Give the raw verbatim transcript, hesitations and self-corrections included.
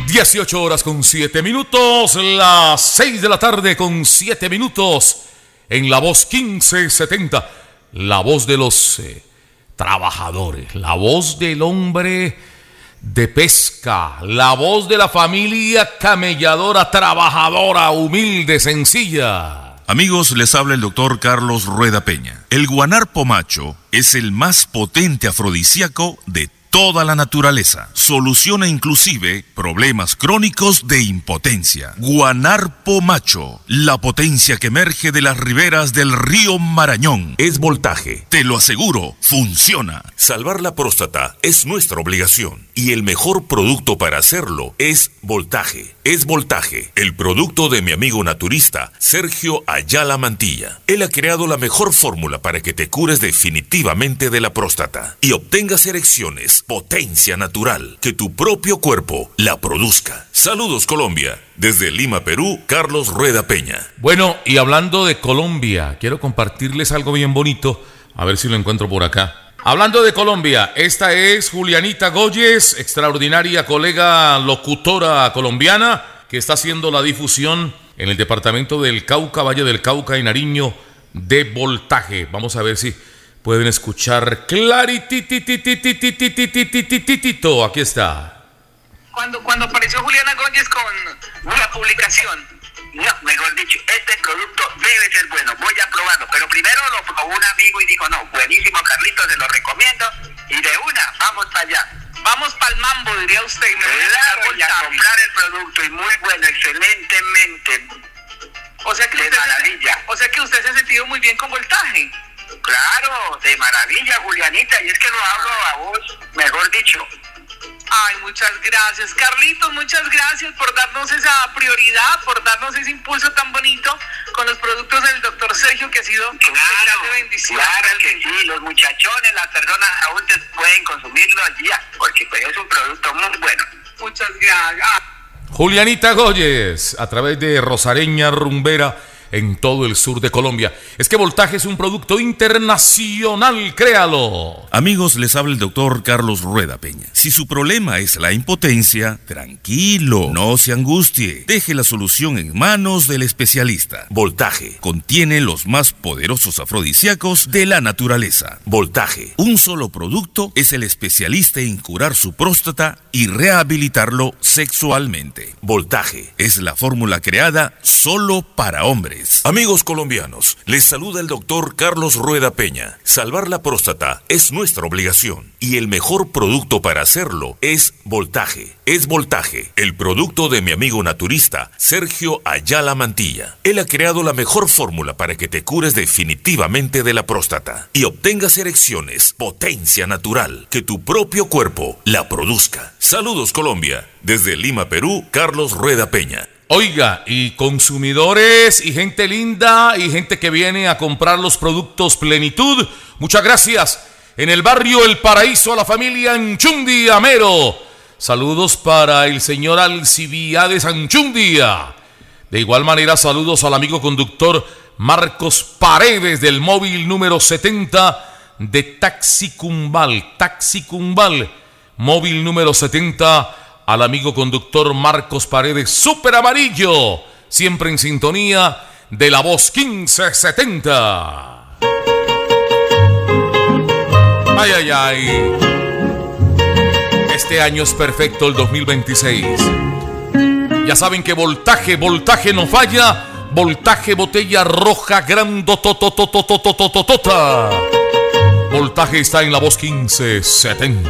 dieciocho horas con siete minutos, las seis de la tarde con siete minutos, en la voz quince setenta, la voz de los eh, trabajadores, la voz del hombre de pesca, la voz de la familia camelladora, trabajadora, humilde, sencilla. Amigos, les habla el doctor Carlos Rueda Peña. El guanarpo macho es el más potente afrodisíaco de toda la naturaleza. Soluciona inclusive problemas crónicos de impotencia. Guanarpo macho, la potencia que emerge de las riberas del río Marañón. Es voltaje. Te lo aseguro, funciona. Salvar la próstata es nuestra obligación y el mejor producto para hacerlo es voltaje. Es voltaje, el producto de mi amigo naturista Sergio Ayala Mantilla. Él ha creado la mejor fórmula para que te cures definitivamente de la próstata y obtengas erecciones, potencia natural, que tu propio cuerpo la produzca. Saludos Colombia, desde Lima, Perú, Carlos Rueda Peña. Bueno, y hablando de Colombia, quiero compartirles algo bien bonito, a ver si lo encuentro por acá. Hablando de Colombia, esta es Julianita Goyes, extraordinaria colega locutora colombiana, que está haciendo la difusión en el departamento del Cauca, Valle del Cauca y Nariño, de voltaje. Vamos a ver si pueden escuchar claritititititititititititito. Aquí está. Cuando, cuando apareció Juliana Goyes con la publicación, no, mejor dicho, este producto debe ser bueno, voy a probarlo. Pero primero lo probó un amigo y dijo, no, buenísimo Carlitos, se lo recomiendo. Y de una, vamos para allá. Vamos para el mambo, diría usted. Y me voy claro, a, a comprar el producto y muy bueno, excelentemente. O sea que de usted maravilla. Se, o sea que usted se ha sentido muy bien con voltaje. Claro, de maravilla, Julianita, y es que lo hablo a vos, mejor dicho. Ay, muchas gracias, Carlitos, muchas gracias por darnos esa prioridad, por darnos ese impulso tan bonito con los productos del doctor Sergio, que ha sido claro, de bendición. Claro que sí, los muchachones, las personas adultas pueden consumirlo allí, porque pues es un producto muy bueno. Muchas gracias. Julianita Goyes, a través de Rosareña Rumbera, en todo el sur de Colombia. Es que voltaje es un producto internacional, créalo. Amigos, les habla el doctor Carlos Rueda Peña. Si su problema es la impotencia, tranquilo, no se angustie. Deje la solución en manos del especialista. Voltaje contiene los más poderosos afrodisíacos de la naturaleza. Voltaje, un solo producto, es el especialista en curar su próstata y rehabilitarlo sexualmente. Voltaje es la fórmula creada solo para hombres. Amigos colombianos, les saluda el doctor Carlos Rueda Peña. Salvar la próstata es nuestra obligación y el mejor producto para hacerlo es voltaje. Es voltaje, el producto de mi amigo naturista Sergio Ayala Mantilla. Él ha creado la mejor fórmula para que te cures definitivamente de la próstata y obtengas erecciones, potencia natural, que tu propio cuerpo la produzca. Saludos Colombia, desde Lima, Perú, Carlos Rueda Peña. Oiga, y consumidores y gente linda y gente que viene a comprar los productos Plenitud, muchas gracias. En el barrio El Paraíso, a la familia Anchundia Amero. Saludos para el señor Alcibiades Anchundia. De igual manera, saludos al amigo conductor Marcos Paredes del móvil número setenta de Taxi Cumbal. Taxi Cumbal, móvil número setenta. Al amigo conductor Marcos Paredes, súper amarillo, siempre en sintonía de la voz quince setenta. Ay, ay, ay. Este año es perfecto, el dos mil veintiséis. Ya saben que voltaje, voltaje no falla. Voltaje botella roja grandotototototototota. Voltaje está en la voz quince setenta.